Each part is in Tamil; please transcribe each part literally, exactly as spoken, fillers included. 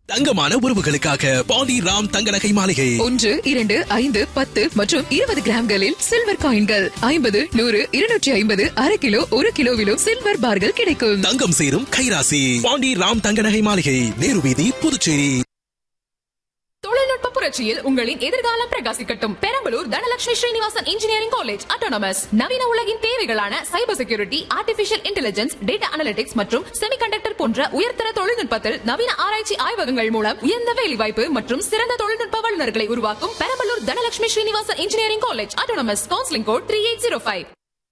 தங்கமான உறவுகளுக்காக பாண்டி ராம் தங்க நகை மாளிகை. ஒன்று இரண்டு ஐந்து பத்து மற்றும் இருபது கிராம்களில் சில்வர் காயின்கள் ஐம்பது நூறு இருநூற்றி ஐம்பது அரை கிலோ ஒரு கிலோவிலும் சில்வர் பார்கள் கிடைக்கும். தங்கம் சேரும் கைராசி பாண்டி ராம் தங்க நகை மாளிகை, நேரு வீதி, புதுச்சேரி. தொழில்நுட்ப புரட்சியில் உங்களின் எதிர்காலம் பிரகாசிக்கட்டும். Perambalur Dhanalakshmi Srinivasan engineering college autonomous நவீன உலகின் தேவைகளான cyber security, artificial intelligence, data analytics மற்றும் செமிகண்டக்டர் போன்ற உயர்தர தொழில்நுட்பத்தில் நவீன ஆராய்ச்சி ஆய்வகங்கள் மூலம் உயர்ந்த வேலைவாய்ப்பு மற்றும் சிறந்த தொழில்நுட்ப வல்லுநர்களை உருவாக்கும் Perambalur Dhanalakshmi Srinivasan engineering college autonomous. Counselling code three eight zero five.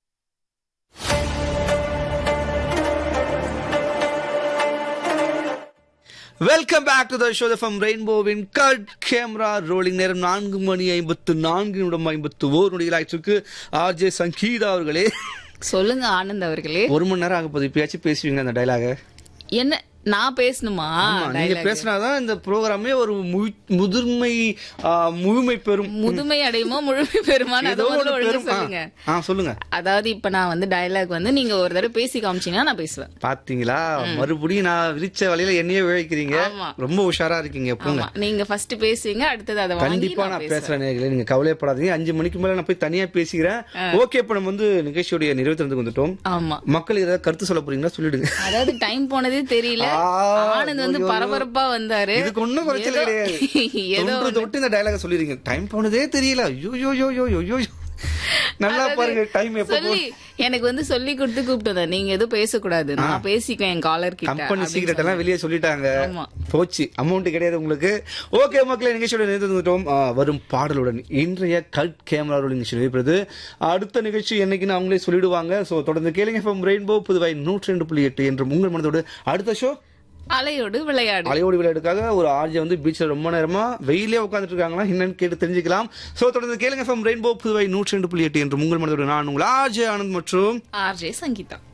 Welcome back to the show from ரெயின்போவின் cut camera rolling. நேரம் நான்கு மணி ஐம்பத்து நான்கு நிமிடம் ஐம்பத்து ஓர் நொடிகள் ஆயிடுச்சு. ஆர்ஜே சங்கீதா அவர்களே சொல்லுங்க. ஆனந்த் அவர்களே, ஒரு மணி நேரம் ஆக போகுது. இப்பயாச்சும் பேசுவீங்க அந்த டைலாக? என்ன நான் பேசணுமா? நீங்க பேசினாதான் இந்த ப்ரோக்ராமே ஒரு முதுமை முழுமை பெறும். முதுமை அடையுமோ முழுமை பெறுமா? சொல்லுங்க சொல்லுங்க. அதாவது இப்ப நான் வந்து டயலாக் வந்து நீங்க ஒரு தடவை பேசி காமிச்சீங்கன்னா நான் பேசுவேன். பாத்தீங்களா, மறுபடியும் நான் விரிச்ச வழியில என்னையே விளைக்கிறீங்க. ரொம்ப உஷாரா இருக்கீங்க. நீங்க ஃபர்ஸ்ட் பேசுவீங்க, அடுத்தது அதை கண்டிப்பா நான் பேசுறேன். நீங்க கவலைப்படாதீங்க. அஞ்சு மணிக்கு மேல நான் போய் தனியா பேசிக்கிறேன். ஓகே, இப்ப நம்ம வந்து நிகழ்ச்சியோட நிறைவேற்றது வந்துட்டோம். ஆமா, மக்கள் ஏதாவது கருத்து சொல்ல போறீங்களா? சொல்லிடுங்க. அதாவது டைம் போனதே தெரியல. ஆனந்த் வந்து பரபரப்பா வந்தாரு. இதுக்கு ஒண்ணும் பிரச்சனை கிடையாது. ஏதோ தொட்டு இந்த டயலாக சொல்லிருங்க. டைம் போனதே தெரியல. ஐயோ யோ யோ யோ யோ யோ நல்லா பாருங்க. டைம் எப்ப சொல்லி எனக்கு வந்து சொல்லி கொடுத்து கூப்பிட்டத. நீங்க எதுவும் பேசக்கூடாது, நான் பேசிக்குவேன் என் காலர் கிட்ட. கம்பெனி சீக்ரெட் எல்லாம் வெளியே சொல்லிட்டாங்க. போச்சு, அமௌண்ட் கிடையாது உங்களுக்கு. ஓகே மக்களே, நிகழ்ச்சியோட நிறுத்திட்டோம். வரும் பாடலுடன் இன்றைய கட் கேமரா ரோலிங் நிகழ்ச்சி நிறைவேறது. அடுத்த நிகழ்ச்சி என்னைக்குன்னு அவங்களே சொல்லிடுவாங்க. சோ தொடர்ந்து கேளுங்க. ஃப்ரம் ரெயின்போ புதுவை நூற்றி ரெண்டு புள்ளி எட்டு என்று உங்கள் மனதோடு அடுத்த ஷோ அலையோடு விளையாடு. அலையோடு விளையாடுக்காக ஒரு ஆர்ஜே வந்து பீச்ல ரொம்ப நேரமா வெயிலே உட்காந்துட்டு இருக்காங்களா என்னன்னு கேட்டு தெரிஞ்சுக்கலாம். சோ தொடர்ந்து கேளுங்க. ஃப்ரம் ரெயின்போ புதுவை நூற்றி ரெண்டு புள்ளி எட்டு என்று உங்கள் மனதோடு நான் உங்கள் ஆர்ஜே ஆனந்த் மற்றும் ஆர்ஜே சங்கீதா.